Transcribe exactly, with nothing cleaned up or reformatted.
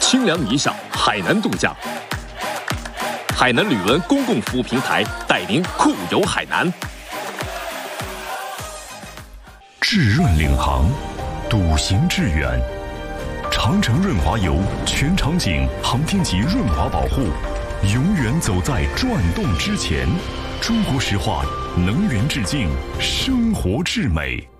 清凉一笑，海南度假。海南旅文公共服务平台带您酷游海南。 至润领航，笃行致远。长城润滑油全场景航天级润滑保护，永远走在转动之前。中国石化能源致敬，生活至美。